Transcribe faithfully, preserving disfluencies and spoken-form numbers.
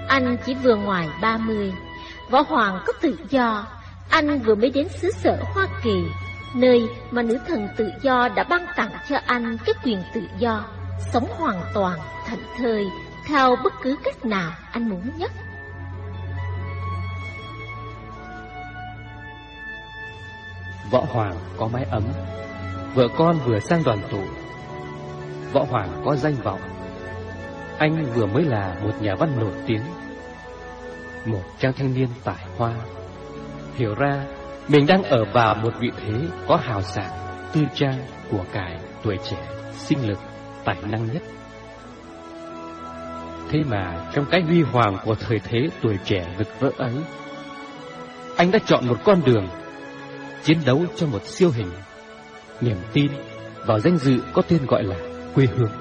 Anh chỉ vừa ngoài ba mươi. Võ Hoàng có tự do. Anh vừa mới đến xứ sở Hoa Kỳ, nơi mà nữ thần tự do đã ban tặng cho anh cái quyền tự do, sống hoàn toàn, thảnh thơi, theo bất cứ cách nào anh muốn nhất. Võ Hoàng có mái ấm, vợ con vừa sang đoàn tụ. Võ Hoàng có danh vọng. Anh vừa mới là một nhà văn nổi tiếng, một chàng thanh niên tài hoa. Hiểu ra mình đang ở vào một vị thế có hào sảng, tư trang, của cải, tuổi trẻ, sinh lực, tài năng nhất. Thế mà trong cái huy hoàng của thời thế tuổi trẻ rực rỡ ấy, anh đã chọn một con đường chiến đấu cho một siêu hình, niềm tin vào danh dự có tên gọi là quê hương.